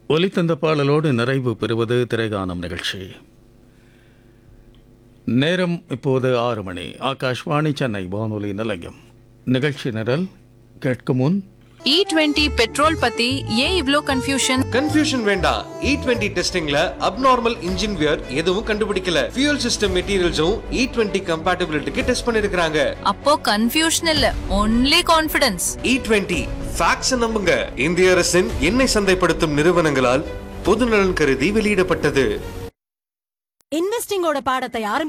ஒலித்தந்த பாடலோடு நிறைவு பெறுவது திரைகானம் நிகழ்ச்சி. நேரம் இப்போது 6 மணி. ஆகாஷ்வாணி சென்னை வானொலி நிலையம். நிகழ்ச்சி நிரல் கேட்கும் முன் E20 பெட்ரோல் பத்தி ஏன் இவ்ளோ கன்ஃபியூஷன் வேண்டாம். E20 டெஸ்டிங்ல அப்நார்மல் இன்ஜின் வியர் எதுவும் கண்டுபிடிக்கல. ஃபியூல் சிஸ்டம் மெட்டீரியல்ஸும் E20 கம்பேட்டிபிலிட்டிக்கு டெஸ்ட் பண்ணிருக்காங்க. அப்போ கன்ஃபியூஷன் இல்ல, ஒன்லி கான்ஃபிடன்ஸ். E20 ஃபேக்ட்ஸ் நம்புங்க. இந்திய அரசின் எண்ணெய் சந்தைப்படுத்தும் நிறுவனங்களால் பொதுநலன் கருதி வெளியிடப்பட்டது. இன்வெஸ்டிங்கோட பாடத்தை ஆரம்பிக்க